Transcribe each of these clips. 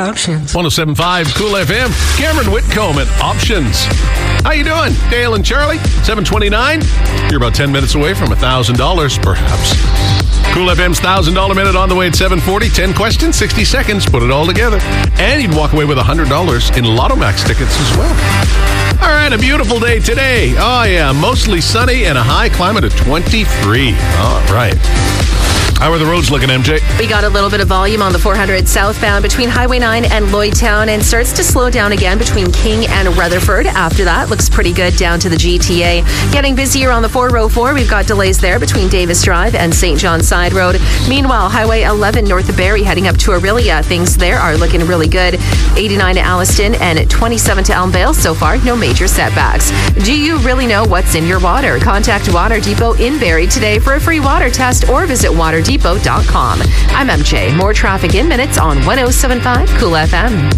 Options. 107.5 Cool FM. Cameron Whitcomb at Options. How you doing? Dale and Charlie, 729. You're about 10 minutes away from $1,000, perhaps. Cool FM's $1,000 minute on the way at 7:40. 10 questions, 60 seconds. Put it all together. And you'd walk away with $100 in Lotto Max tickets as well. All right, a beautiful day today. Oh, yeah, mostly sunny and a high climate of 23. All right. How are the roads looking, MJ? We got a little bit of volume on the 400 southbound between Highway 9 and Lloydtown, and starts to slow down again between King and Rutherford. After that, looks pretty good down to the GTA. Getting busier on the 404. We've got delays there between Davis Drive and St. John Side Road. Meanwhile, Highway 11 north of Barrie heading up to Orillia. Things there are looking really good. 89 to Alliston and 27 to Elmvale. So far, no major setbacks. Do you really know what's in your water? Contact Water Depot in Barrie today for a free water test or visit waterdepot.com. I'm MJ. More traffic in minutes on 107.5 Cool FM.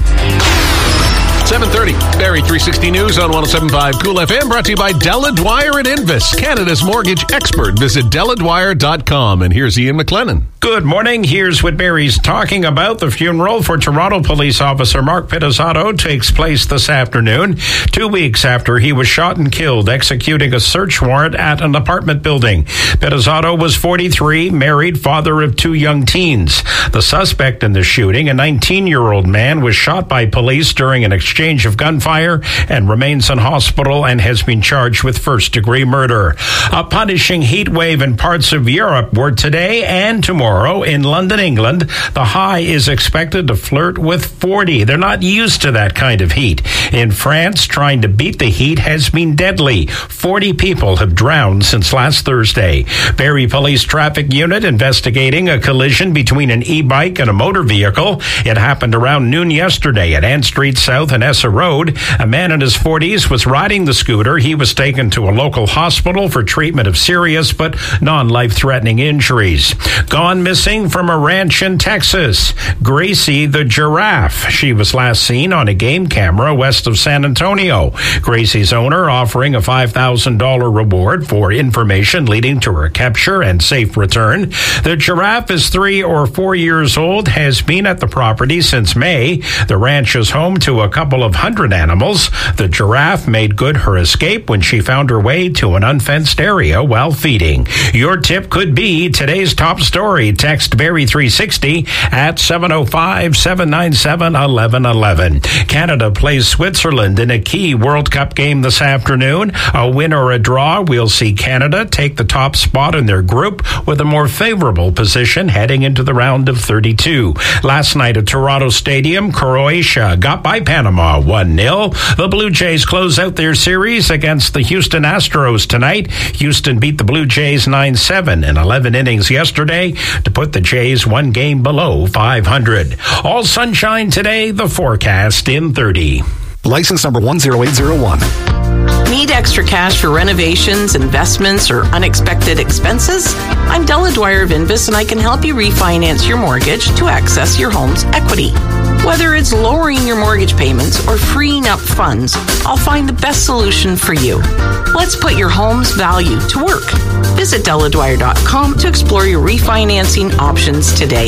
7:30. Barrie 360 News on 107.5 Cool FM. Brought to you by Della Dwyer at Invis, Canada's mortgage expert. Visit DellaDwyer.com. And here's Ian McLennan. Good morning. Here's what Barrie's talking about. The funeral for Toronto police officer Mark Pizzolatto takes place this afternoon, 2 weeks after he was shot and killed executing a search warrant at an apartment building. Pizzolatto was 43, married, father of 2 young teens. The suspect in the shooting, a 19-year-old man, was shot by police during an exchange of gunfire and remains in hospital and has been charged with first-degree murder. A punishing heat wave in parts of Europe were today and tomorrow. In London, England, the high is expected to flirt with 40. They're not used to that kind of heat. In France, trying to beat the heat has been deadly. 40 people have drowned since last Thursday. Barrie Police Traffic Unit investigating a collision between an e-bike and a motor vehicle. It happened around noon yesterday at Ann Street South and Essa Road. A man in his 40s was riding the scooter. He was taken to a local hospital for treatment of serious but non-life-threatening injuries. Gone missing from a ranch in Texas. Gracie the giraffe. She was last seen on a game camera west of San Antonio. Gracie's owner offering a $5,000 reward for information leading to her capture and safe return. The giraffe is 3 or 4 years old, has been at the property since May. The ranch is home to a couple of hundred animals. The giraffe made good her escape when she found her way to an unfenced area while feeding. Your tip could be today's top story. Text Barrie 360 at 705-797-1111. Canada plays Switzerland in a key World Cup game this afternoon. A win or a draw, we'll see Canada take the top spot in their group with a more favorable position heading into the round of 32. Last night at Toronto Stadium, Croatia got by Panama 1-0. The Blue Jays close out their series against the Houston Astros tonight. Houston beat the Blue Jays 9-7 in 11 innings yesterday to put the Jays 1 game below 500. All sunshine today, the forecast in 30. License number 10801. Need extra cash for renovations, investments, or unexpected expenses? I'm Della Dwyer of Invis, and I can help you refinance your mortgage to access your home's equity. Whether it's lowering your mortgage payments or freeing up funds, I'll find the best solution for you. Let's put your home's value to work. Visit DellaDwyer.com to explore your refinancing options today.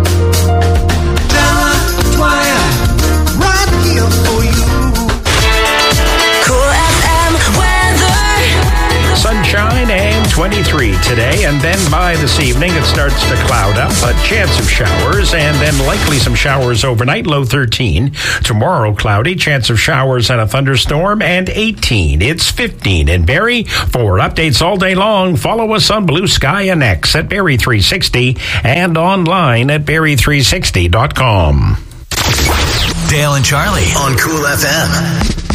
Della Dwyer, right here for you. Sunshine and 23 today, and then by this evening it starts to cloud up, a chance of showers, and then likely some showers overnight, low 13. Tomorrow, cloudy, chance of showers and a thunderstorm, and 18. It's 15 in Barrie. For updates all day long, follow us on Blue Sky and X at Barrie 360 and online at Barrie360.com. Dale and Charlie on Cool FM.